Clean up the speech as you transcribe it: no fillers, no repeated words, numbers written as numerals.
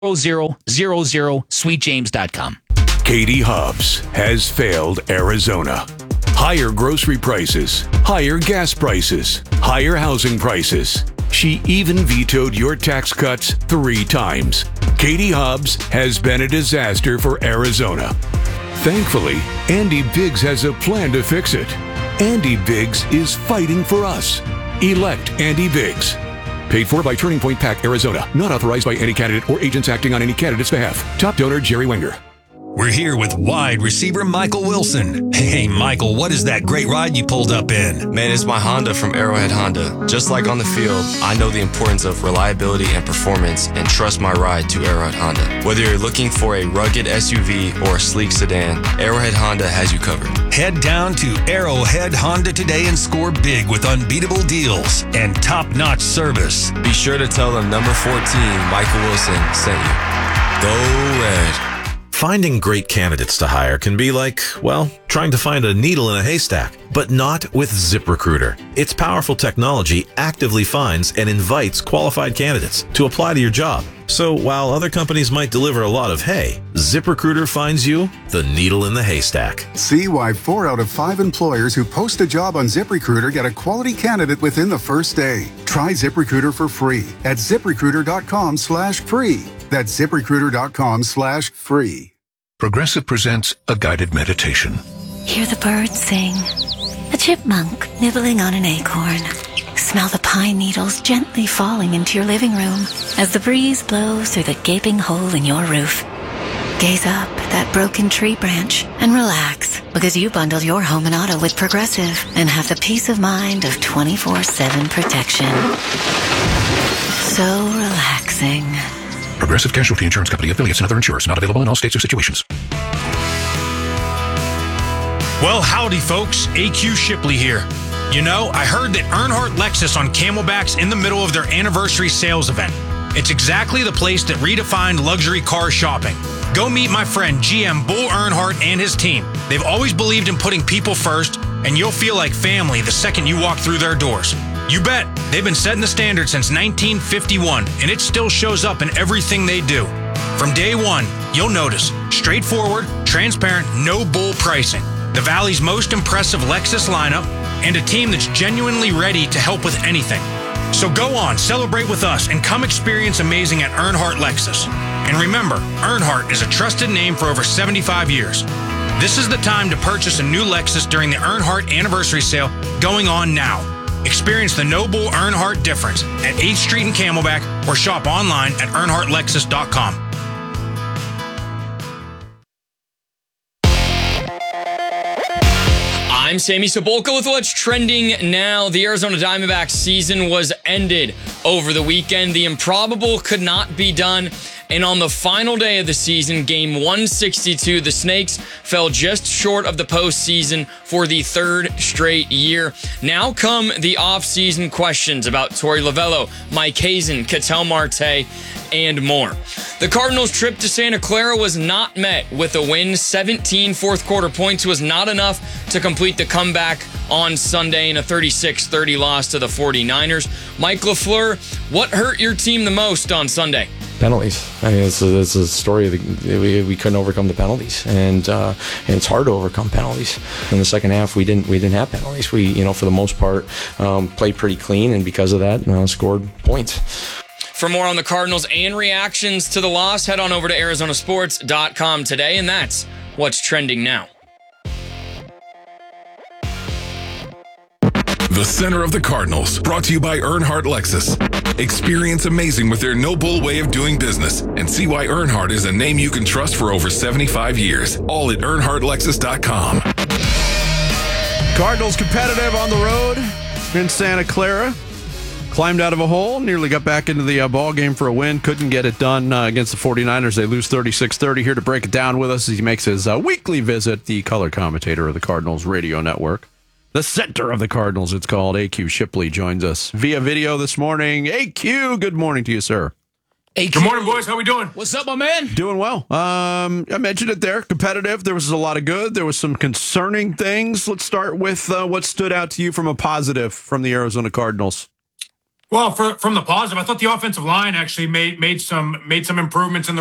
sweetjames.com. Katie Hobbs has failed Arizona. Higher grocery prices, higher gas prices, higher housing prices. She even vetoed your tax cuts 3 times. Katie Hobbs has been a disaster for Arizona. Thankfully, Andy Biggs has a plan to fix it. Andy Biggs is fighting for us. Elect Andy Biggs. Paid for by Turning Point PAC, Arizona. Not authorized by any candidate or agents acting on any candidate's behalf. Top donor, Jerry Wenger. We're here with wide receiver Michael Wilson. Hey, Michael, what is that great ride you pulled up in? Man, it's my Honda from Arrowhead Honda. Just like on the field, I know the importance of reliability and performance and trust my ride to Arrowhead Honda. Whether you're looking for a rugged SUV or a sleek sedan, Arrowhead Honda has you covered. Head down to Arrowhead Honda today and score big with unbeatable deals and top-notch service. Be sure to tell them number 14, Michael Wilson, sent you. Go Red. Finding great candidates to hire can be like, well, trying to find a needle in a haystack, but not with ZipRecruiter. Its powerful technology actively finds and invites qualified candidates to apply to your job. So while other companies might deliver a lot of hay, ZipRecruiter finds you the needle in the haystack. See why 4 out of 5 employers who post a job on ZipRecruiter get a quality candidate within the first day. Try ZipRecruiter for free at ZipRecruiter.com/free. That's ZipRecruiter.com/free. Progressive presents a guided meditation. Hear the birds sing, a chipmunk nibbling on an acorn. Smell the pine needles gently falling into your living room as the breeze blows through the gaping hole in your roof. Gaze up at that broken tree branch and relax, because you bundled your home and auto with Progressive and have the peace of mind of 24/7 protection. So relaxing. Progressive Casualty Insurance Company, affiliates, and other insurers. Not available in all states or situations. Well, howdy, folks. AQ Shipley here. You know, I heard that Earnhardt Lexus on Camelback's in the middle of their anniversary sales event. It's exactly the place that redefined luxury car shopping. Go meet my friend GM Bull Earnhardt and his team. They've always believed in putting people first, and you'll feel like family the second you walk through their doors. You bet. They've been setting the standard since 1951, and it still shows up in everything they do. From day one, you'll notice straightforward, transparent, no bull pricing, the Valley's most impressive Lexus lineup, and a team that's genuinely ready to help with anything. So go on, celebrate with us, and come experience amazing at Earnhardt Lexus. And remember, Earnhardt is a trusted name for over 75 years. This is the time to purchase a new Lexus during the Earnhardt anniversary sale going on now. Experience the No Bull Earnhardt difference at 8th Street in Camelback or shop online at earnhardtlexus.com. I'm Sammy Sobolka with what's trending now. The Arizona Diamondbacks season was ended over the weekend. The improbable could not be done. And on the final day of the season, game 162, the Snakes fell just short of the postseason for the 3rd straight year. Now come the off-season questions about Torey Lovullo, Mike Hazen, Ketel Marte, and more. The Cardinals' trip to Santa Clara was not met with a win. 17 fourth-quarter points was not enough to complete the comeback on Sunday in a 36-30 loss to the 49ers. Mike LaFleur, what hurt your team the most on Sunday? Penalties. I mean, it's a story of we couldn't overcome the penalties, and it's hard to overcome penalties. In the second half, we didn't have penalties. We, for the most part, played pretty clean, and because of that, scored points. For more on the Cardinals and reactions to the loss, head on over to ArizonaSports.com today, and that's what's trending now. The Center of the Cardinals, brought to you by Earnhardt Lexus. Experience amazing with their no bull way of doing business and see why Earnhardt is a name you can trust for over 75 years. All at earnhardtlexus.com. Cardinals competitive on the road in Santa Clara. Climbed out of a hole, nearly got back into the ball game for a win. Couldn't get it done against the 49ers. They lose 36-30. Here to break it down with us as he makes his weekly visit, the color commentator of the Cardinals radio network. The center of the Cardinals, it's called. AQ Shipley joins us via video this morning. AQ, good morning to you, sir. AQ. Good morning, boys. How we doing? What's up, my man? Doing well. I mentioned it there. Competitive. There was a lot of good. There was some concerning things. Let's start with what stood out to you from a positive from the Arizona Cardinals. Well, from the positive, I thought the offensive line actually made some improvements in the